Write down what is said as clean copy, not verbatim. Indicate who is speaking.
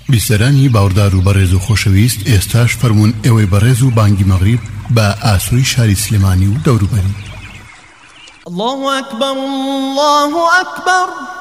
Speaker 1: بیسەرانی باوەڕدار و بەڕێز و خۆشەویست، ئێستاش فەرموون ئێوەی بەڕێز و بانگی مەغریب بە ئاسۆی شاری سلێمانی و دەوروبەری.
Speaker 2: الله أكبر الله أكبر.